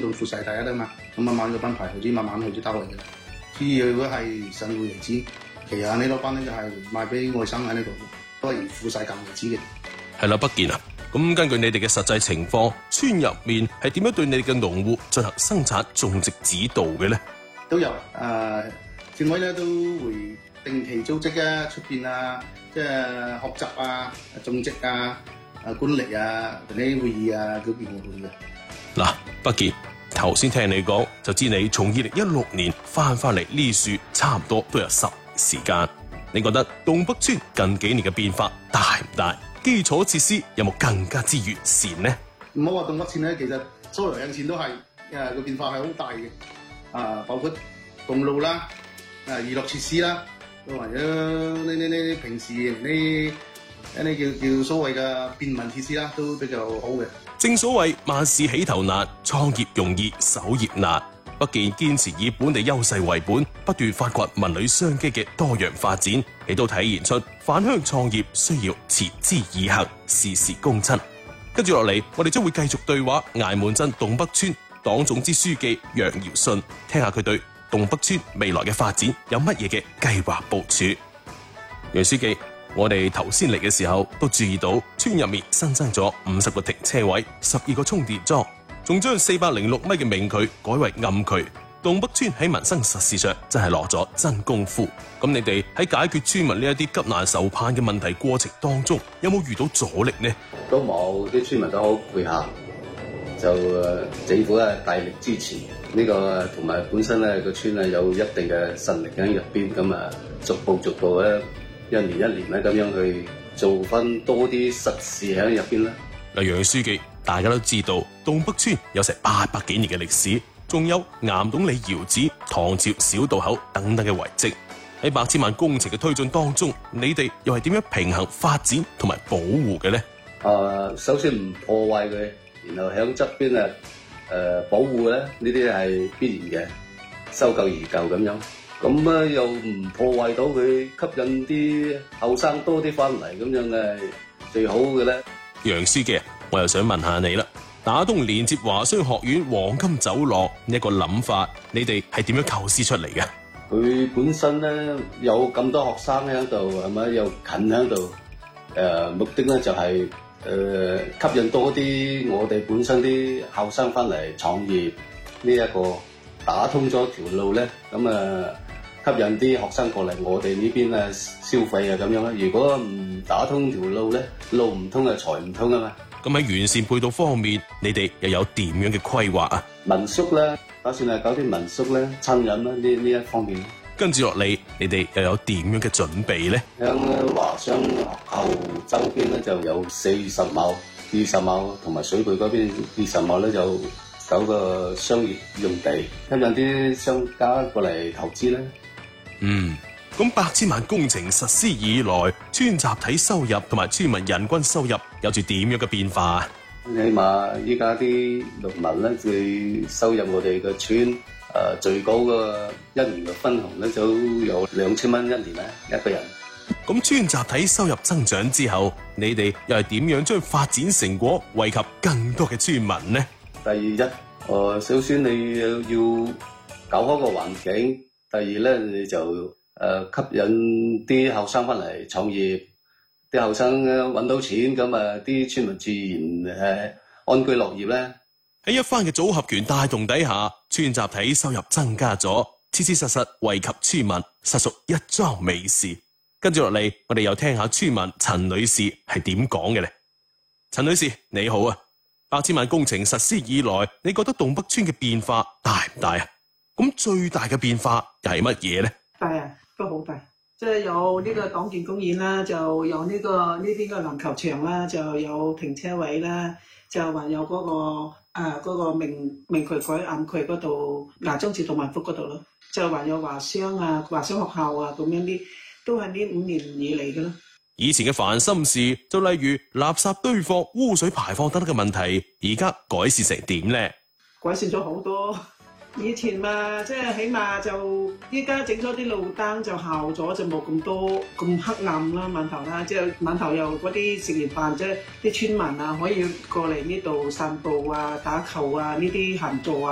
到覆曬大家的嘛，咁慢慢個品牌佢慢慢去打落嚟嘅。至於如果係神戶椰子，其實呢多班咧就係賣俾外省喺呢度，都係覆曬舊椰子嘅。 係啦，北健啊，咁根據你哋嘅實際情況，村入面係點樣對你哋嘅農戶進行生產種植指導嘅咧？ 都有政委咧都會定期組織啊，出邊啊，即係學習啊、種植啊、管理啊、同啲會議啊嗰邊嘅。 嗱，北健頭先聽你講，就知你從2016年翻嚟呢樹，差唔多都有10年時間。你覺得洞北村近幾年嘅變化大唔大？基礎設施有冇更加之完善呢？ 唔好話洞北村咧，其實所有兩線都係個變化係好大嘅。包括公路啦、娛樂設施啦，或者呢平時呢叫所謂嘅便民設施啦，都比較好嘅。 正所謂萬事起頭難，創業容易守業難。北健堅持以本地優勢為本，不斷發掘文旅商機嘅多樣發展，亦都體現出返鄉創業需要持之以恆，事事躬親。跟住落嚟，我哋將會繼續對話崖門鎮洞北村黨總支書記楊堯信，聽下佢對洞北村未來嘅發展有乜嘢嘅計劃部署。楊書記，我哋頭先嚟嘅時候都注意到村入面新增咗50個停車位、12個充電樁，仲將406米嘅明渠改為暗渠。洞北村喺民生實事上真係落咗真功夫。咁你哋喺解決村民呢一啲急難愁盼嘅問題過程當中，有冇遇到阻力呢？ 都冇，啲村民都好配合，就政府大力支持呢個，同埋本身咧個村有一定嘅實力喺入邊，咁逐步咧一年咧咁樣去做翻多啲實事喺入邊啦。 嗱，楊書記，大家都知道洞北村有成800幾年嘅歷史，仲有岩洞里窯址、唐朝小渡口等等嘅遺跡。喺8千萬工程嘅推進當中，你哋又係點樣平衡發展同埋保護嘅咧？ 首先唔破壞佢，然後喺側邊保護咧，呢啲係必然嘅，修舊如舊咁樣。咁又唔破壞到佢，吸引啲後生多啲翻嚟，咁樣係最好嘅咧。 楊書記，我又想問下你啦，打通連接華商學院黃金走廊呢一個諗法，你哋係點樣構思出嚟嘅？ 佢本身咧有咁多學生喺度，係咪又近喺度？目的咧就係吸引多啲我哋本身啲後生翻嚟創業。呢一個打通咗條路咧，咁吸引啲學生過嚟我哋呢邊消費啊咁樣啦。如果唔打通條路咧，路唔通啊財唔通啊嘛。 咁喺完善配套方面，你哋又有點樣嘅規劃啊？ 民宿咧，打算係搞啲民宿咧、餐飲啦呢一方面。 跟住落嚟，你哋又有點樣嘅準備咧？ 喺華商學校周邊咧就有40畝、20畝，同埋水庫嗰邊20畝咧就搞個商業用地，吸引啲商家過嚟投資咧。 咁8千萬工程實施以來，村集體收入同埋村民人均收入有住點樣嘅變化？ 起碼依家啲農民咧，佢收入我哋個村最高嘅一年嘅分紅咧，就有2000蚊一年咧一個人。 咁村集體收入增長之後，你哋又係點樣將發展成果惠及更多嘅村民呢？ 第一，首先你要搞好個環境；第二咧，你就吸引啲後生翻嚟創業，啲後生揾到錢，咁啲村民自然安居樂業咧。 喺一番嘅組合拳帶動底下，村集體收入增加咗，切切實實惠及村民，實屬一樁美事。跟住落嚟，我哋又聽下村民陳女士係點講嘅咧。陳女士你好啊，8千萬工程實施以來，你覺得洞北村嘅變化大唔大啊？咁最大嘅變化又係乜嘢咧？ 大啊，都好大，即係有呢個黨建公園啦，就有呢邊嘅籃球場啦，就有停車位啦，就還有嗰個明渠改暗渠嗰度，芽莊祠同萬福嗰度咯，就還有華商學校啊，咁樣啲都係呢5年以嚟嘅咯。 以前嘅煩心事，就例如垃圾堆放、污水排放等等嘅問題，而家改善成點咧？ 改善咗好多。以前嘛，即係起碼就依家整咗啲路燈就校咗，就冇咁多咁黑暗啦，碼頭啦，即係碼頭又嗰啲食完飯即係啲村民啊，可以過嚟呢度散步啊、打球啊呢啲閒坐啊。